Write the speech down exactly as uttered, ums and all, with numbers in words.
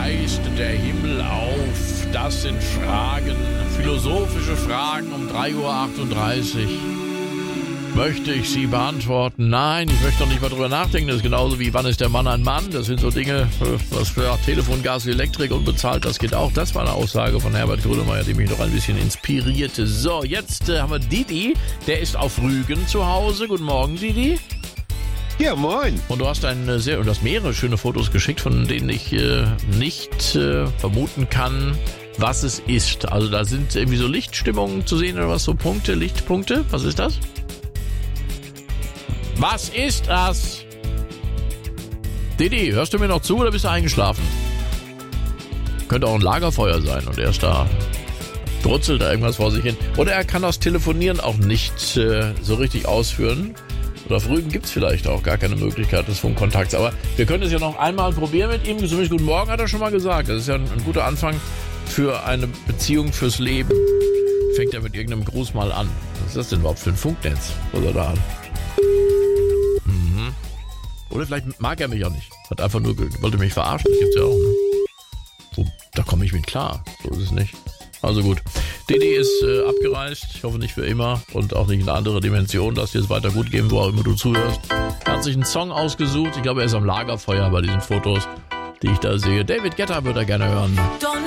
reißt der Himmel auf? Das sind Fragen, philosophische Fragen um drei Uhr achtunddreißig. Möchte ich sie beantworten? Nein, ich möchte doch nicht mal drüber nachdenken. Das ist genauso wie, wann ist der Mann ein Mann? Das sind so Dinge, was für Telefon, Gas, Elektrik unbezahlt, das geht auch. Das war eine Aussage von Herbert Grönemeyer, die mich noch ein bisschen inspirierte. So, jetzt äh, haben wir Didi, der ist auf Rügen zu Hause. Guten Morgen, Didi. Ja, moin. Und du hast ein sehr, und du hast mehrere schöne Fotos geschickt, von denen ich äh, nicht äh, vermuten kann, was es ist. Also da sind irgendwie so Lichtstimmungen zu sehen oder was, so Punkte, Lichtpunkte. Was ist das? Was ist das? Didi, hörst du mir noch zu oder bist du eingeschlafen? Könnte auch ein Lagerfeuer sein und er ist da, brutzelt da irgendwas vor sich hin. Oder er kann das Telefonieren auch nicht äh, so richtig ausführen. Oder auf Rügen gibt es vielleicht auch gar keine Möglichkeit des Funkkontakts. Aber wir können es ja noch einmal probieren mit ihm. Zumindest guten Morgen hat er schon mal gesagt. Das ist ja ein, ein guter Anfang für eine Beziehung fürs Leben. Fängt er mit irgendeinem Gruß mal an. Was ist das denn überhaupt für ein Funknetz? Was er da an? Mhm. Oder vielleicht mag er mich auch nicht. Hat einfach nur, wollte mich verarschen. Das gibt's ja auch, ne? So, da komme ich mit klar. So ist es nicht. Also gut. Didi ist äh, abgereist. Ich hoffe nicht für immer und auch nicht in eine andere Dimension. Lass dir es weiter gut gehen, wo auch immer du zuhörst. Er hat sich einen Song ausgesucht. Ich glaube, er ist am Lagerfeuer bei diesen Fotos, die ich da sehe. David Guetta würde er gerne hören.